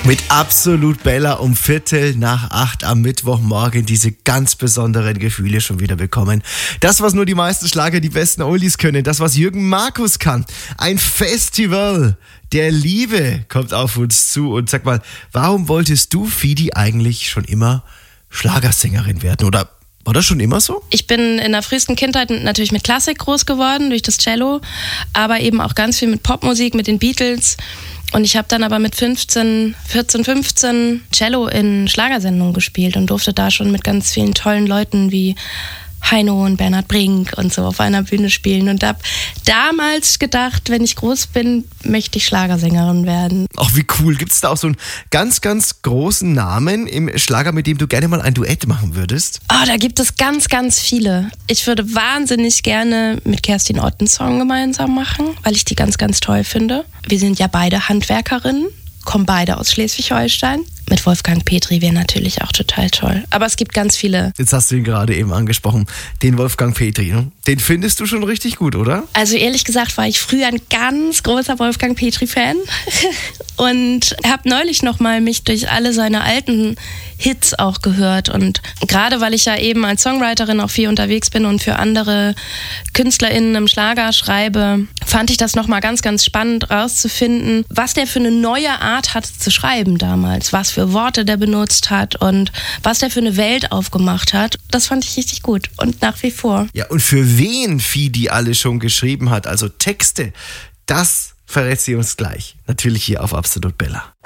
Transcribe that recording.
Mit Absolut Bella um 7:45 am Mittwochmorgen diese ganz besonderen Gefühle schon wieder bekommen. Das, was nur die meisten Schlager, die besten Oldies können, das, was Jürgen Markus kann. Ein Festival der Liebe kommt auf uns zu. Und sag mal, warum wolltest du, Fidi, eigentlich schon immer Schlagersängerin werden? Oder war das schon immer so? Ich bin in der frühesten Kindheit natürlich mit Klassik groß geworden, durch das Cello, aber eben auch ganz viel mit Popmusik, mit den Beatles. Und ich habe dann aber mit 14, 15 Cello in Schlagersendungen gespielt und durfte da schon mit ganz vielen tollen Leuten wie Heino und Bernhard Brink und so auf einer Bühne spielen und habe damals gedacht, wenn ich groß bin, möchte ich Schlagersängerin werden. Ach, wie cool. Gibt es da auch so einen ganz, ganz großen Namen im Schlager, mit dem du gerne mal ein Duett machen würdest? Oh, da gibt es ganz, ganz viele. Ich würde wahnsinnig gerne mit Kerstin Ott einen Song gemeinsam machen, weil ich die ganz, ganz toll finde. Wir sind ja beide Handwerkerinnen, kommen beide aus Schleswig-Holstein. Mit Wolfgang Petri wäre natürlich auch total toll. Aber es gibt ganz viele. Jetzt hast du ihn gerade eben angesprochen, den Wolfgang Petri. Ne? Den findest du schon richtig gut, oder? Also ehrlich gesagt war ich früher ein ganz großer Wolfgang Petri-Fan und habe neulich nochmal mich durch alle seine alten Hits auch gehört. Und gerade weil ich ja eben als Songwriterin auch viel unterwegs bin und für andere KünstlerInnen im Schlager schreibe, fand ich das nochmal ganz, ganz spannend rauszufinden, was der für eine neue Art hatte zu schreiben damals, was für Worte der benutzt hat und was der für eine Welt aufgemacht hat. Das fand ich richtig gut und nach wie vor. Ja, und für wen Fidi alles schon geschrieben hat, also Texte, das verrät sie uns gleich. Natürlich hier auf Absolut Bella.